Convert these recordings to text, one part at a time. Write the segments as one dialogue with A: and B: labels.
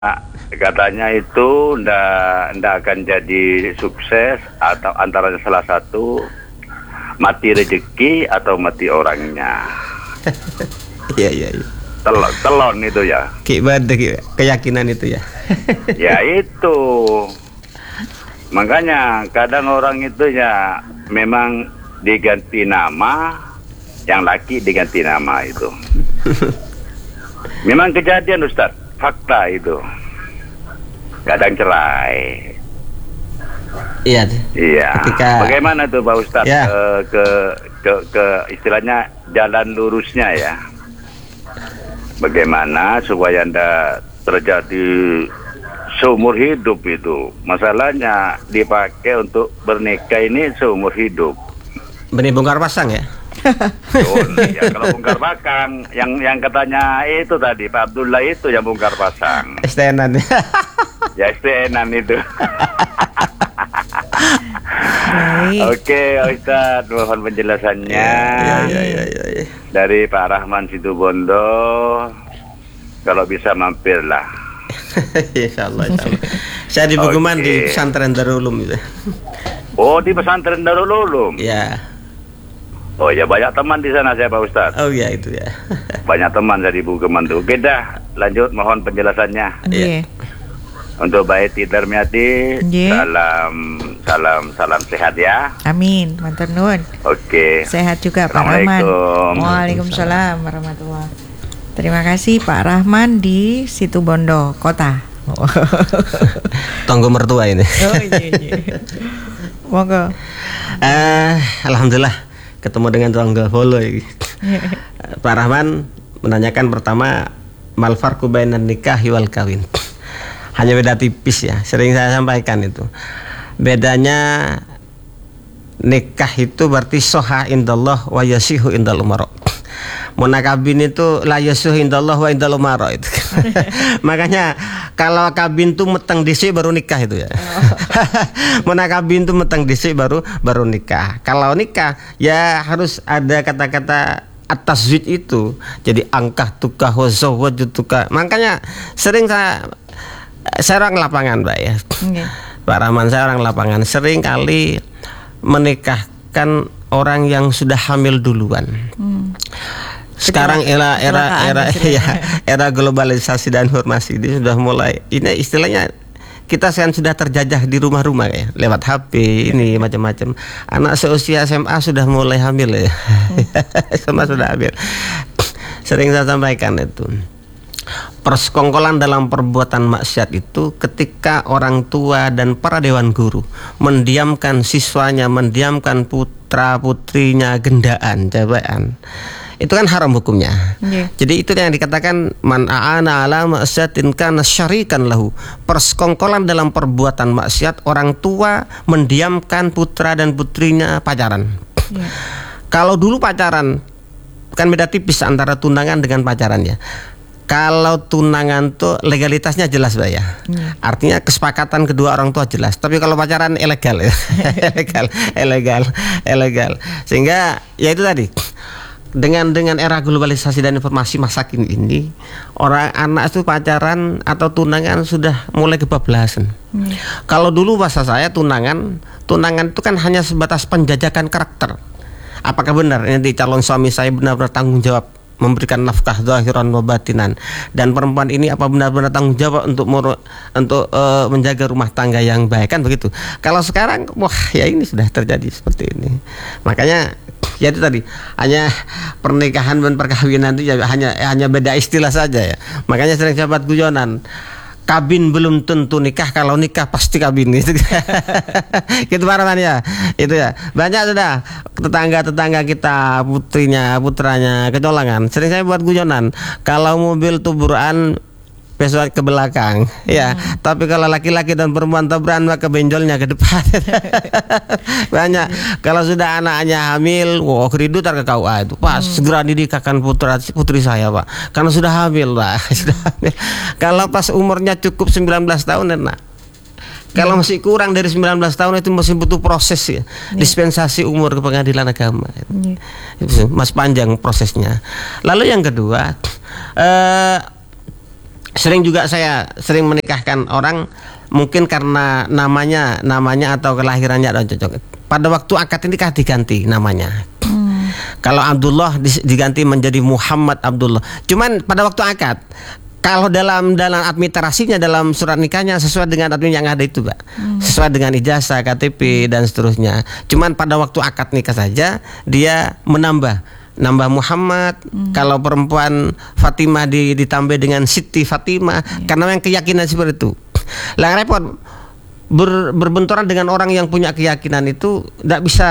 A: katanya itu ndak akan jadi sukses atau antara salah satu mati rezeki atau mati orangnya.
B: Iya.
A: Telon itu ya.
B: Keyakinan itu ya.
A: Ya itu. Makanya kadang orang itu ya memang diganti nama, yang laki diganti nama itu. Memang kejadian Ustaz, fakta itu. Kadang cerai.
B: Iya.
A: Ketika bagaimana tuh Pak Ustaz
B: ya.
A: ke istilahnya jalan lurusnya ya. Bagaimana supaya Anda terjadi seumur hidup itu. Masalahnya dipakai untuk bernikah ini seumur hidup.
B: Benih bongkar pasang ya?
A: Ya kalau bongkar pasang, yang katanya itu tadi Pak Abdullah itu yang bongkar pasang.
B: STN-an.
A: Ya STN-an itu. Oke, Ustaz, mohon penjelasannya.
B: Ya.
A: Dari Pak Rahman Situbondo, kalau bisa mampirlah.
B: Insyaallah. Saya di Bukuman di pesantren Darul Ulum itu.
A: Oh, di pesantren Darul Ulum.
B: Ya.
A: Oh ya, banyak teman di sana saya Pak Ustaz.
B: Oh ya itu ya.
A: Banyak teman saya di Bukuman tuh. Oke dah, lanjut mohon penjelasannya.
C: Iya.
A: Untuk Baik Darmiati, salam sehat ya.
C: Amin, matur nuwun.
A: Oke.
C: Sehat juga Pak Rahman. Waalaikumsalam warahmatullahi. Terima kasih Pak Rahman di Situbondo Kota.
B: Tonggo mertua ini.
C: Oh iya. Monggo.
B: Alhamdulillah ketemu dengan tonggo Bolo ini. Pak Rahman menanyakan pertama mal farqu bainan nikah wal kawin. Hanya beda tipis ya, sering saya sampaikan itu. Bedanya nikah itu berarti soha indallah wa yasihu indal umara. Munakabin itu la yasihu indallah wa indal umara itu. Makanya kalau kabin tuh meteng dhisik baru nikah itu ya. Munakabin tuh meteng dhisik baru nikah. Kalau nikah ya harus ada kata-kata atas zuid itu. Jadi angkah tukah wa zawwajutuka. Makanya sering saya orang lapangan Mbak ya. Pak Rahman, saya orang lapangan, sering kali menikahkan orang yang sudah hamil duluan. Sekarang era globalisasi dan informasi ini sudah mulai, ini istilahnya kita sekarang sudah terjajah di rumah-rumah ya, lewat HP ini macam-macam. Anak seusia SMA sudah mulai hamil ya. SMA sudah hamil. Sering saya sampaikan itu. Persekongkolan dalam perbuatan maksiat itu ketika orang tua dan para dewan guru mendiamkan siswanya, mendiamkan putra putrinya gendaan, cobaan. Itu kan haram hukumnya. Jadi itu yang dikatakan man a'ana ala maksiatin kana syarikan lahu. Persekongkolan dalam perbuatan maksiat, orang tua mendiamkan putra dan putrinya pacaran. Kalau dulu pacaran kan beda tipis antara tunangan dengan pacaran ya. Kalau tunangan tuh legalitasnya jelas Mbak ya. Artinya kesepakatan kedua orang tua jelas. Tapi kalau pacaran ilegal ya. ilegal. Sehingga ya itu tadi. Dengan era globalisasi dan informasi masa kini ini, orang anak itu pacaran atau tunangan sudah mulai kebablasan. Kalau dulu bahasa saya tunangan itu kan hanya sebatas penjajakan karakter. Apakah benar nanti calon suami saya benar-benar tanggung jawab memberikan nafkah zahiran wa batinan, dan perempuan ini apa benar-benar tanggung jawab untuk menjaga rumah tangga yang baik, kan begitu. Kalau sekarang wah ya ini sudah terjadi seperti ini. Makanya ya itu tadi, hanya pernikahan dan perkawinan itu ya hanya beda istilah saja ya. Makanya sering sahabat guyonan, kabin belum tentu nikah, kalau nikah pasti kabin gitu. Gitu paraman ya. Itu ya. Banyak sudah tetangga kita putranya kecolongan. Sering saya buat guyonan, kalau mobil tuburan besok ke belakang ya, tapi kalau laki-laki dan perempuan tabrakan maka benjolnya ke depan. Banyak. Kalau sudah anaknya hamil, keridu ke KUA itu, Pak segera dinikahkan putri saya Pak, karena sudah hamil Pak. Sudah hamil. Kalau pas umurnya cukup 19 tahun enak. Kalau masih kurang dari 19 tahun itu masih butuh proses ya, dispensasi umur ke pengadilan agama. Mas panjang prosesnya. Lalu yang kedua, Sering juga saya sering menikahkan orang mungkin karena namanya atau kelahirannya ada cocok. Pada waktu akad nikah diganti namanya. Kalau Abdullah diganti menjadi Muhammad Abdullah. Cuman pada waktu akad, kalau dalam administrasinya, dalam surat nikahnya sesuai dengan admin yang ada itu, Pak. Sesuai dengan ijazah, KTP dan seterusnya. Cuman pada waktu akad nikah saja dia nambah Muhammad. Kalau perempuan Fatimah ditambah dengan Siti Fatimah, karena yang keyakinan seperti itu. Lah repot berbenturan dengan orang yang punya keyakinan itu, tidak bisa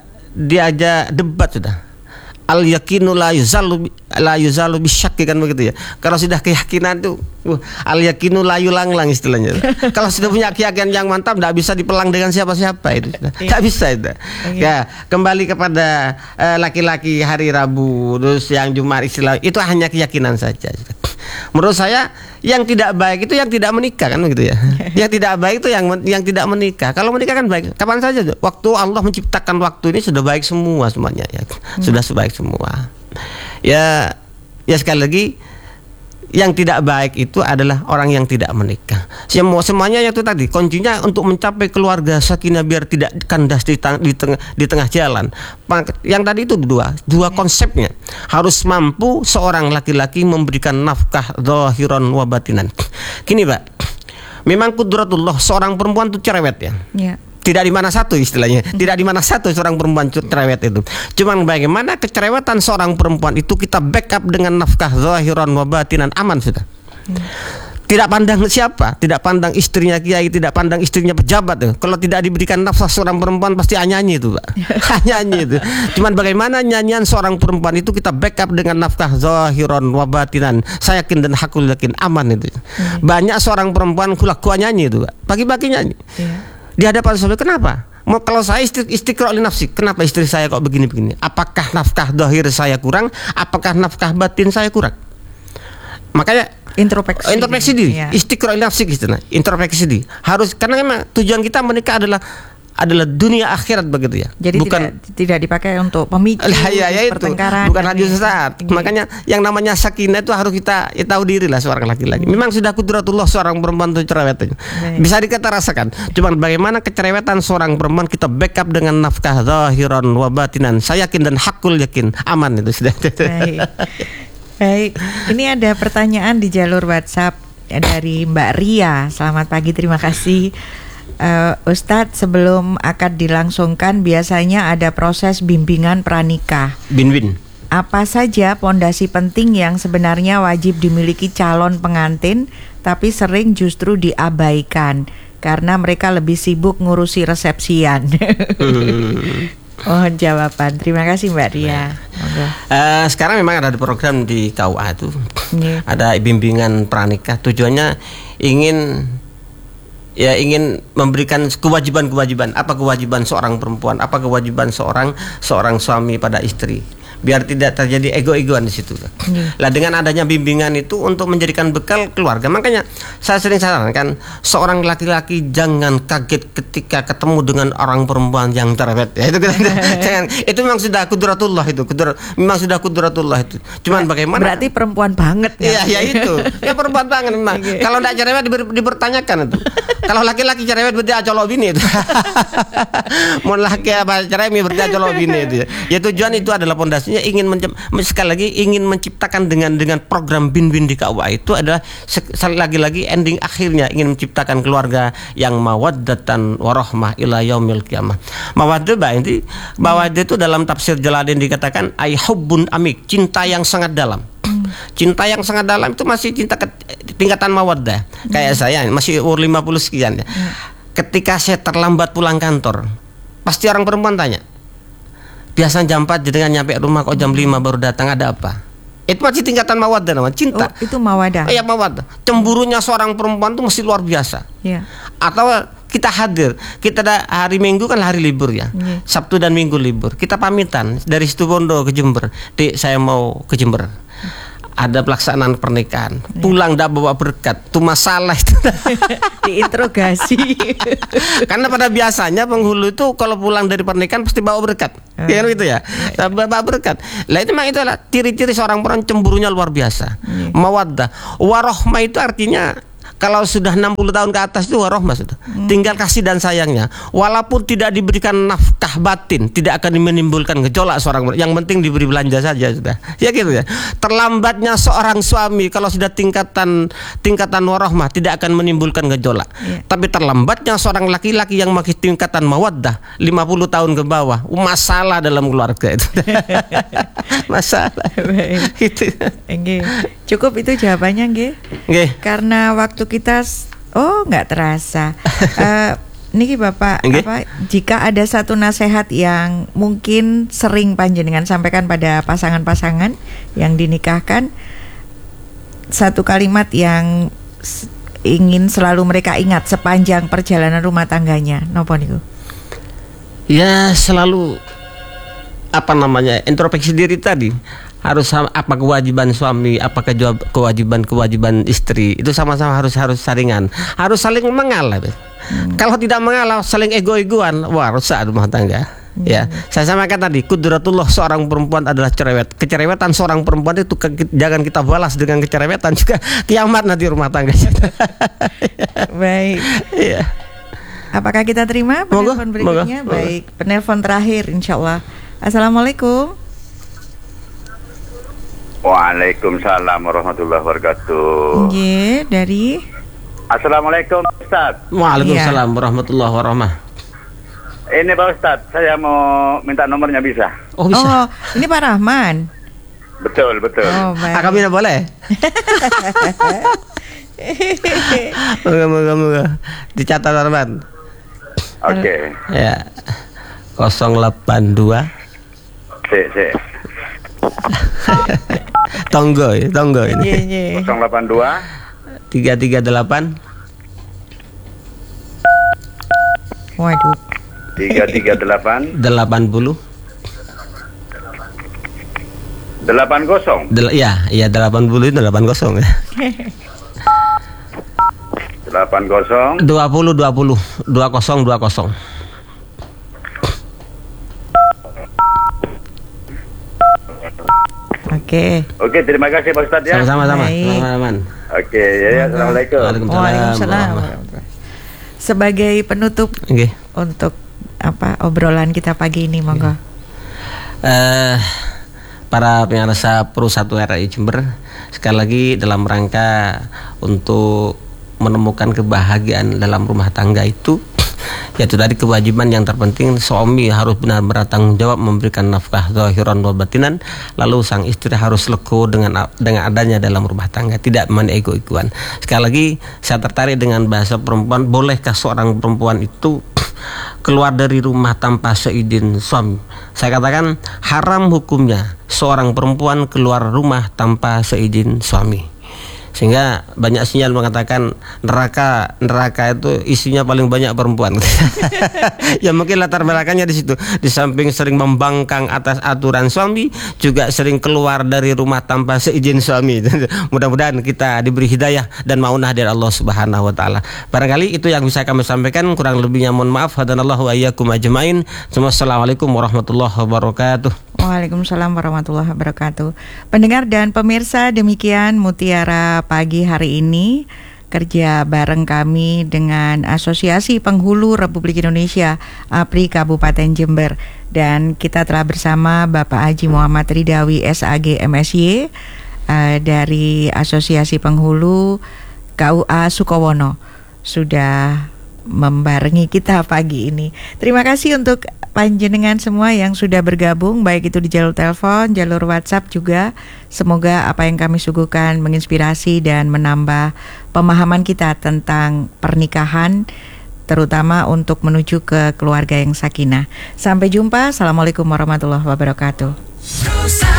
B: diajak debat sudah. Al yakinu la yuzalu bisyakki, kan begitu ya. Kalau sudah keyakinan itu al yakinu la yulanglang istilahnya. Kalau sudah punya keyakinan yang mantap, tidak bisa dipelang dengan siapa-siapa itu. Tidak bisa itu. Ya, kembali kepada laki-laki hari Rabu, terus yang Jumat istilah itu hanya keyakinan saja. Menurut saya yang tidak baik itu yang tidak menikah, kan begitu ya. Yang tidak baik itu yang tidak menikah. Kalau menikah kan baik. Kapan saja waktu Allah menciptakan waktu ini sudah baik semuanya ya. Sudah sebaik semua. Ya sekali lagi yang tidak baik itu adalah orang yang tidak menikah. Semuanya itu tadi kuncinya untuk mencapai keluarga sakinah biar tidak kandas di tengah jalan. Yang tadi itu dua konsepnya. Harus mampu seorang laki-laki memberikan nafkah zahiran wa batinan. Gini, Pak. Memang kudratullah seorang perempuan itu cerewet ya. Tidak di mana satu istilahnya. Tidak di mana satu seorang perempuan cerewet itu. Cuman bagaimana kecerewetan seorang perempuan itu kita backup dengan nafkah zahiran wa batinan, aman sudah. Tidak pandang siapa, tidak pandang istrinya kiai, tidak pandang istrinya pejabat. Kalau tidak diberikan nafkah seorang perempuan pasti nyanyi itu, Pak. Nyanyi itu. Cuman bagaimana nyanyian seorang perempuan itu kita backup dengan nafkah zahiran wa batinan. Saya yakin dan hakul yakin aman itu. Banyak seorang perempuan kulakuan nyanyi itu, Pak. Pagi-pagi nyanyi. Di hadapan suami, kenapa? Kalau saya istiqra' li nafsi, kenapa istri saya kok begini-begini? Apakah nafkah zahir saya kurang? Apakah nafkah batin saya kurang? Makanya introspeksi diri, istiqra' li nafsi istilah. Introspeksi diri. Harus, karena memang tujuan kita menikah adalah dunia akhirat begitu ya.
C: Jadi bukan tidak dipakai untuk pemicu, pertengkaran.
B: Bukan hanya sesaat. Makanya yang namanya sakinah itu harus kita tahu diri lah seorang laki-laki. Memang sudah kudratullah seorang perempuan itu cerewet. Bisa kita rasakan. Cuman bagaimana kecerewetan seorang perempuan kita backup dengan nafkah zahiran wa batinan. Saya yakin dan hakul yakin aman itu sudah.
C: Baik. Ini ada pertanyaan di jalur WhatsApp dari Mbak Ria. Selamat pagi, terima kasih. Ustadz, sebelum akad dilangsungkan biasanya ada proses bimbingan pranikah.
B: Binwin.
C: Apa saja pondasi penting yang sebenarnya wajib dimiliki calon pengantin tapi sering justru diabaikan karena mereka lebih sibuk ngurusi resepsian? Mohon jawaban. Terima kasih Mbak Ria.
B: Sekarang memang ada program di KUA itu. Ada bimbingan pranikah. Tujuannya ingin memberikan kewajiban-kewajiban. Apa kewajiban seorang perempuan, apa kewajiban seorang suami pada istri, biar tidak terjadi ego-egoan di situ. Lah dengan adanya bimbingan itu untuk menjadikan bekal keluarga. Makanya saya sering sarankan seorang laki-laki jangan kaget ketika ketemu dengan orang perempuan yang cerewet. Ya, itu jangan. Itu memang sudah kudratullah itu. Memang sudah kudratullah itu. Cuman bagaimana?
C: Berarti perempuan banget.
B: Iya itu. Ya perempuan banget memang. Kalau tidak cerewet dipertanyakan itu. Kalau laki-laki cerewet berarti acolok bini itu. Mau laki apa cerewet berarti acolok bini itu. Ya tujuan itu adalah pondasinya sekali lagi ingin menciptakan dengan program bin-bin di KUA itu adalah lagi-lagi ending akhirnya ingin menciptakan keluarga yang mawaddatan warahmah ila yaumil qiyamah. Mawaddah itu dalam tafsir Jalaluddin dikatakan ay hubbun amik, cinta yang sangat dalam. Cinta yang sangat dalam itu masih cinta tingkatan mawaddah. Kayak saya masih umur 50 sekian ya. Ketika saya terlambat pulang kantor, pasti orang perempuan tanya, biasa jam 4 dengan nyampe rumah kok jam 5 baru datang, ada apa? Itu masih tingkatan mawaddah namanya, cinta.
C: Oh, itu mawaddah.
B: Iya, mawaddah. Cemburunya seorang perempuan itu mesti luar biasa.
C: Iya.
B: Atau kita hadir, kita hari Minggu kan hari libur ya. Sabtu dan Minggu libur. Kita pamitan dari Situbondo ke Jember. Dik, saya mau ke Jember. ada pelaksanaan pernikahan, pulang ndak bawa berkat, itu masalah itu.
C: Diinterogasi.
B: Karena pada biasanya penghulu itu kalau pulang dari pernikahan pasti bawa berkat, ya gitu ya, bawa berkat. Lah itu memang itulah ciri-ciri seorang perempuan cemburunya luar biasa. Mawaddah, warohmah itu artinya kalau sudah 60 tahun ke atas itu warohmah sudah. Tinggal kasih dan sayangnya. Walaupun tidak diberikan nafkah batin, tidak akan menimbulkan gejolak seorang. Yang penting diberi belanja saja sudah. Ya gitu ya. Terlambatnya seorang suami kalau sudah tingkatan warohmah tidak akan menimbulkan gejolak. Tapi terlambatnya seorang laki-laki yang masih tingkatan mawaddah 50 tahun ke bawah, masalah dalam keluarga itu. Masalah. Gitu.
C: Cukup itu jawabannya, nggih. Karena waktu kita nggak terasa. Niki Bapak, jika ada satu nasihat yang mungkin sering panjenengan sampaikan pada pasangan-pasangan yang dinikahkan, satu kalimat yang ingin selalu mereka ingat sepanjang perjalanan rumah tangganya, nopo niku?
B: Ya selalu introspeksi diri tadi. Harus apa kewajiban suami, apa kewajiban istri, itu sama-sama harus saringan, harus saling mengalah. Kalau tidak mengalah, saling ego-egoan, wah rusak rumah tangga. Ya, saya sampaikan tadi, kudratullah seorang perempuan adalah cerewet. Kecerewetan seorang perempuan itu jangan kita balas dengan kecerewetan, juga kiamat nanti rumah tangga.
C: Baik.
B: Ya.
C: Apakah kita terima penelpon berikutnya? Baik, penelpon terakhir insyaallah. Assalamualaikum.
A: Waalaikumsalam warahmatullahi wabarakatuh.
C: Dari
A: Assalamualaikum Ustaz.
B: Waalaikumsalam warahmatullahi wabarakatuh.
A: Ini Pak Ustaz, saya mau minta nomornya bisa?
B: Oh bisa.
C: Oh, ini Pak Rahman.
A: Betul.
C: Oh,
B: Kami tidak boleh. Moga-moga dicatat Rahman.
A: Oke.
B: Ya. 082.
A: Sik.
B: Tonggo ini.
A: 082
B: 338.
C: Waduh.
A: 338
B: 80.
A: 80.
B: Iya 80 itu 80 ya.
A: 80
B: 20 20
C: Oke,
A: terima kasih Pak Ustadz ya.
B: Sama-sama.
A: Oke, ya, assalamualaikum.
C: Waalaikumsalam. Sebagai penutup untuk obrolan kita pagi ini, monggo.
B: Para pemirsa Pro 1 RRI Jember, sekali lagi dalam rangka untuk menemukan kebahagiaan dalam rumah tangga itu, yaitu dari kewajiban yang terpenting, suami harus benar-benar tanggung jawab memberikan nafkah zahiran wa batinan, lalu sang istri harus leko dengan adanya dalam rumah tangga, tidak main ego-egoan. Sekali lagi saya tertarik dengan bahasa perempuan, bolehkah seorang perempuan itu keluar dari rumah tanpa seizin suami? Saya katakan haram hukumnya seorang perempuan keluar rumah tanpa seizin suami. Sehingga banyak sinyal mengatakan neraka itu isinya paling banyak perempuan. Ya mungkin latar belakangnya di situ. Di samping sering membangkang atas aturan suami, juga sering keluar dari rumah tanpa seizin suami. Mudah-mudahan kita diberi hidayah dan maunah dari Allah Subhanahu wa taala. Barangkali itu yang bisa kami sampaikan, kurang lebihnya mohon maaf. Hadanallahu wa iyyakum ajmain. Assalamualaikum warahmatullahi wabarakatuh.
C: Waalaikumsalam warahmatullahi wabarakatuh. Pendengar dan pemirsa, demikian Mutiara Pagi hari ini, kerja bareng kami dengan Asosiasi Penghulu Republik Indonesia APRI Kabupaten Jember, dan kita telah bersama Bapak Haji Muhammad Ridawi SAG MSY dari Asosiasi Penghulu KUA Sukowono sudah membarengi kita pagi ini. Terima kasih untuk panjenengan semua yang sudah bergabung, baik itu di jalur telepon, jalur WhatsApp juga. Semoga apa yang kami suguhkan menginspirasi dan menambah pemahaman kita tentang pernikahan, terutama untuk menuju ke keluarga yang sakinah. Sampai jumpa. Assalamualaikum warahmatullahi wabarakatuh.